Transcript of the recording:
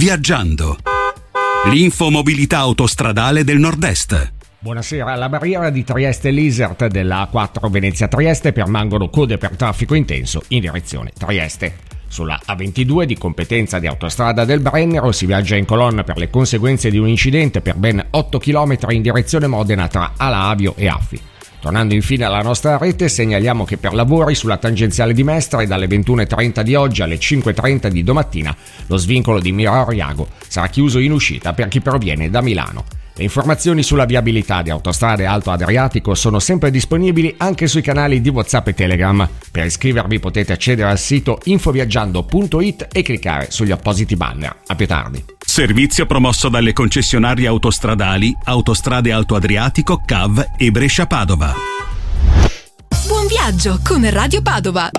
Viaggiando. L'infomobilità autostradale del Nord-Est. Buonasera, alla barriera di Trieste-Lisert della A4 Venezia-Trieste permangono code per traffico intenso in direzione Trieste. Sulla A22 di competenza di Autostrada del Brennero si viaggia in colonna per le conseguenze di un incidente per ben 8 km in direzione Modena tra Ala Avio e Affi. Tornando infine alla nostra rete, segnaliamo che per lavori sulla tangenziale di Mestre dalle 21.30 di oggi alle 5.30 di domattina lo svincolo di Mirario-Iago sarà chiuso in uscita per chi proviene da Milano. Le informazioni sulla viabilità di Autostrade Alto Adriatico sono sempre disponibili anche sui canali di WhatsApp e Telegram. Per iscrivervi potete accedere al sito infoviaggiando.it e cliccare sugli appositi banner. A più tardi. Servizio promosso dalle concessionarie autostradali Autostrade Alto Adriatico, CAV e Brescia Padova. Buon viaggio con Radio Padova.